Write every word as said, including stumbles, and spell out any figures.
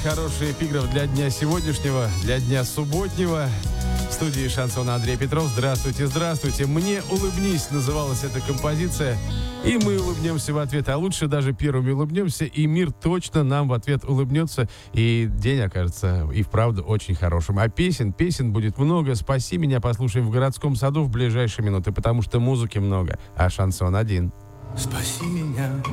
Хороший эпиграф для дня сегодняшнего, для дня субботнего. В студии шансона Андрей Петров. Здравствуйте, здравствуйте. «Мне улыбнись» называлась эта композиция. И мы улыбнемся в ответ. А лучше даже первыми улыбнемся, и мир точно нам в ответ улыбнется. И день окажется и вправду очень хорошим. А песен, песен будет много. «Спаси меня» послушаем в городском саду в ближайшие минуты, потому что музыки много, а шансон один. Спаси меня.